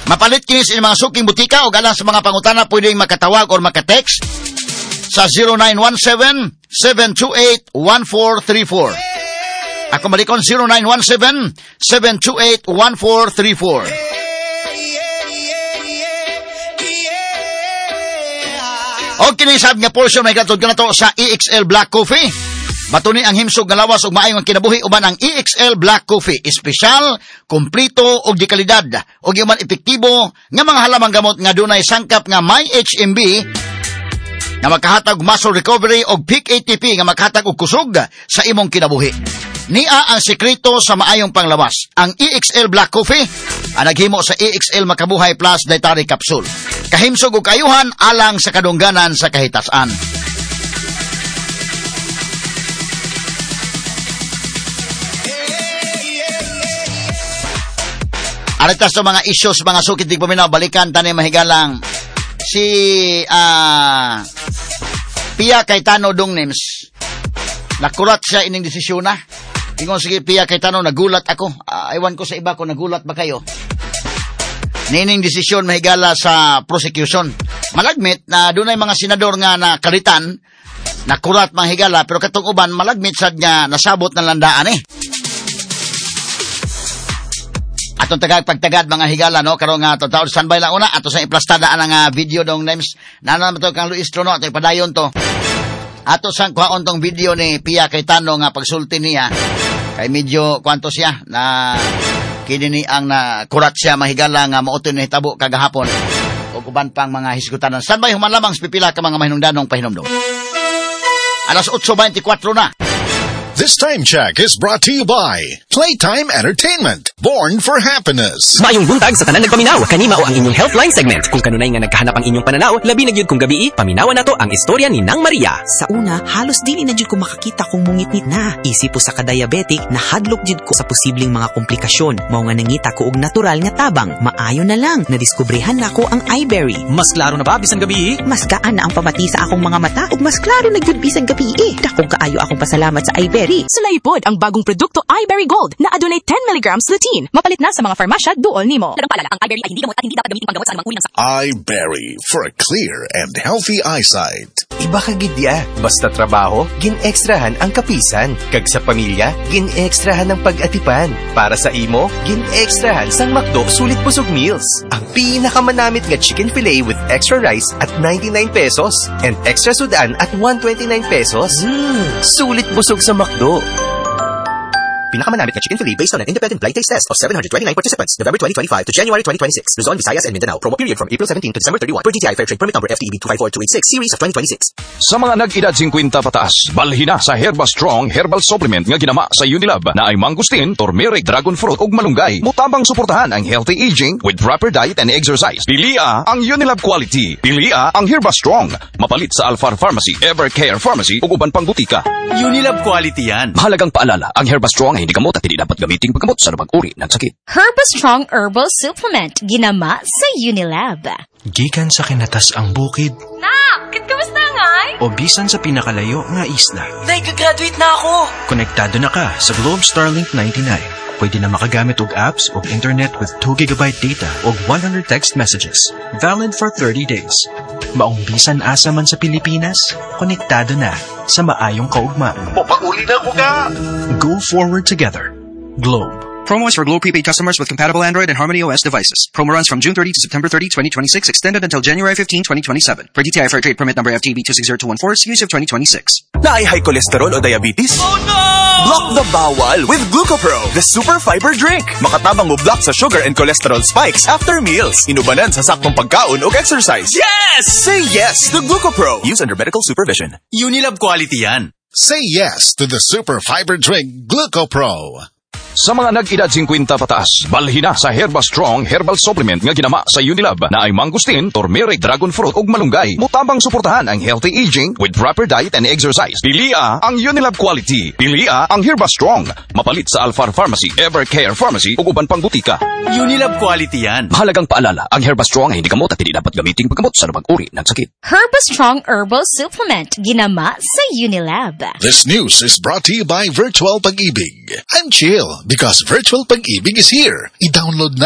Mapalit kini sa mga suking butika o alang sa mga pangutana pwedeng makatawag o makatext sa 0917-728-1434. Ako malikon 0917-728-1434. O kinisab nga portion may katod ka na to sa EXL Black Coffee. Matuni ang himsog nga lawas ug maayong ang kinabuhi uban ang EXL Black Coffee. Espesyal, kumplito ug di kalidad ug man epektibo nga mga halamang gamot nga dunay sangkap nga may HMB nga makahatag muscle recovery ug peak ATP nga makahatag og kusog sa imong kinabuhi. Nia ang sekreto sa maayong panglawas. Ang EXL Black Coffee ang naghimo sa EXL Makabuhay Plus Dietary Capsule. Kahimsog ug kayuhan alang sa kadungganan sa kahitasan. Arita sa mga issues, mga sukit di paminaw, balikan tani mahigalang si Pia Cayetano Dongnems. Nakulat siya ining desisyon na. Ingon sige Pia Cayetano, nagulat ako. Iwan ko sa iba ko, nagulat ba kayo? Nining desisyon mahigala sa prosecution. Malagmit na dunay mga senador nga nakalitan, nakulat mahigala, pero katong uban malagmit sad nga nasabot na landaan eh. Atong pagtagad mga higala no karon nga taon standby lang una ato sa implastada ang video dong names nana to kang Luis Trono ato ipadayon to ato sang kuhaon tong video ni Pia Cayetano nga pagsulti niya kay medyo kwanto siya na kini ni ang kurat siya mahigala nga mauton ni hitabo kagahapon ug uban pang mga hisgutanan. Standby human lamang sa pipila ka mga mahinungdanong pahinomdom. Alas 8:24 na. This time check is brought to you by Playtime Entertainment, born for happiness. Maayong buntag sa tanan nagpaminaw, kanima o ang inyong Healthline segment. Kung kanunay nga nagkahanap ang inyong pananaw, labi na gyud kung gabi, paminawan nato ang istorya ni Nang Maria. Sa una, halos dili na gyud ko makakita kung mungitnit na. Isip po sa ka-diabetic, nahadlok gyud ko sa posibleng mga komplikasyon. Mao nga nangita ko og natural nga tabang. Maayo na lang, nadiskubrihan na ko ang iBerry. Mas klaro na ba bisan gabi? Mas gaan na ang pamati sa akong mga mata ug mas klaro na gyud bisan gabi. Dakong kaayo akong pasalamat sa iBerry. Sulaipod ang bagong produkto iBerry Gold na adunay 10 mg lutein. Mapalit na sa mga farmasya duol nimo. Dagang paalala, ang iBerry ay hindi gamot at hindi dapat gamitin panggamot sa anumang uri ng sakit. iBerry for a clear and healthy eyesight. Iba ka gidya, basta trabaho, gin-extrahan ang kapisan. Kag sa pamilya, gin-extrahan ang pag-atipan. Para sa imo, gin-extrahan sang McDo Sulit Busog Meals. Ang pinakamanamit nga chicken fillet with extra rice at 99 pesos and extra sudan at 129 pesos. Sulit busog sa McDo. Pinakamanamit na chicken fillet based on an independent blind taste test of 729 participants, November 2025 to January 2026. Luzon, Visayas, and Mindanao. Promo period from April 17 to December 31. Per DTI Fair Trade Permit Number FTEB 254286, Series of 2026. Sa mga nag-edad 50 pataas, balhin na sa Herba Strong Herbal Supplement nga ginama sa Unilab na ay mangustin, turmeric, dragon fruit ug malunggay. Mutabang suportahan ang healthy aging with proper diet and exercise. Pilia ang Unilab quality. Pilia ang Herba Strong. Mapalit sa Alfar Pharmacy, Evercare Pharmacy ug uban pang butika. Unilab quality yan. Mahalagang paalala, ang Herba Strong ay hindi gamot at hindi dapat gamitin paggamot sa anumang uri ng sakit. Herba Strong Herbal Supplement ginama sa Unilab. Gikan sa kinatas ang bukid. Nak, kamusta ngay? O bisan sa pinakalayo nga isla. Nag-graduate na ako. Konektado na ka sa Globe Starlink 99. Pwede na makagamit og apps o internet with 2 GB data o 100 text messages. Valid for 30 days. Maong bisan asa man sa Pilipinas, konektado na sa maayong kaugmaan. Mapauli na ko ka! Go forward together. Globe. Promo is for Globe prepaid customers with compatible Android and Harmony OS devices. Promo runs from June 30 to September 30, 2026, extended until January 15, 2027. Per DTI Fair Trade Permit Number FTB 260214, Series of 2026. Naay high cholesterol o diabetes? Oh no! Block the bawal with Glucopro, the super fiber drink. Makatabang mo block sa sugar and cholesterol spikes after meals. Inubanan sa saktong pagkaon o exercise. Yes! Say yes to Glucopro. Use under medical supervision. Unilab quality yan. Say yes to the super fiber drink Glucopro. Sa mga nag-edad 50 pataas, balhin na sa Herba Strong Herbal Supplement nga ginama sa Unilab na ay mangustin, turmeric, dragon fruit ug malunggay. Mutabang suportahan ang healthy aging with proper diet and exercise. Pilia ang Unilab quality. Pilia ang Herba Strong. Mapalit sa Alfar Pharmacy, Evercare Pharmacy ug uban pang butika. Unilab quality yan. Mahalagang paalala, ang Herba Strong ay hindi gamot at hindi dapat gamitin paggamot sa anumang uri ng sakit. Herba Strong Herbal Supplement ginama sa Unilab. This news is brought to you by Virtual Pag-ibig. I'm chill because Virtual Pag-ibig is here. I-download na